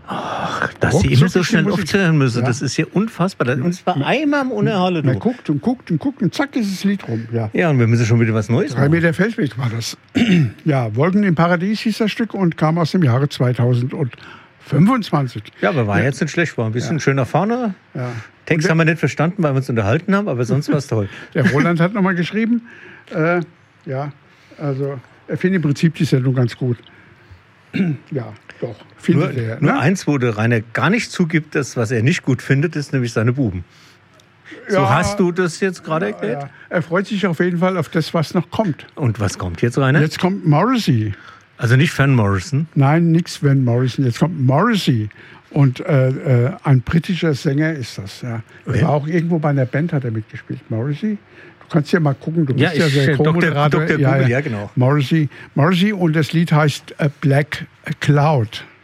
Ach, dass sie immer so schnell aufzuhören müssen, das ist ja unfassbar. Und zwar einmal im Unerhalle. Man guckt und zack ist das Lied rum. Ja, und wir müssen schon wieder was Neues machen. 3 Meter Feldweg war das. Ja, Wolken im Paradies hieß das Stück und kam aus dem Jahre 2025. Ja, aber war jetzt nicht schlecht, war ein bisschen schön nach vorne. Ja. Text haben wir nicht verstanden, weil wir uns unterhalten haben, aber sonst war es toll. Der Roland hat nochmal geschrieben, also er findet im Prinzip die Sendung ganz gut. Ja, doch. Nur eins, wo der Rainer gar nicht zugibt, das, was er nicht gut findet, ist nämlich seine Buben. So hast du das jetzt gerade erklärt? Ja. Er freut sich auf jeden Fall auf das, was noch kommt. Und was kommt jetzt, Rainer? Jetzt kommt Morrissey. Also nicht Van Morrison? Nein, nix Van Morrison. Jetzt kommt Morrissey. Und ein britischer Sänger ist das. Ja. Er war auch irgendwo bei einer Band, hat er mitgespielt. Morrissey. Du kannst ja mal gucken, du bist ja sehr Co-Moderator. Dr. Google, ja genau. Morrissey und das Lied heißt A Black Cloud.